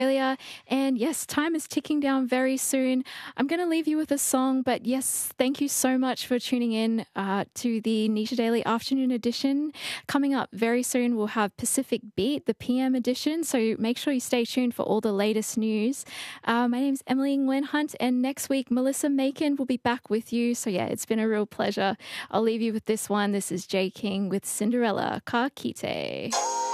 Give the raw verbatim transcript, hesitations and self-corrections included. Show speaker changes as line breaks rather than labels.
Australia. And yes, time is ticking down very soon. I'm going to leave you with a song, but yes, thank you so much for tuning in uh, to the Nisha Daily Afternoon Edition. Coming up very soon, we'll have Pacific Beat, the P M edition. So make sure you stay tuned for all the latest news. Uh, my name is Emily Nguyen Hunt, and next week, Melissa Macon will be back with you. So yeah, it's been a real pleasure. I'll leave you with this one. This is Jay King with Cinderella Ka Kite.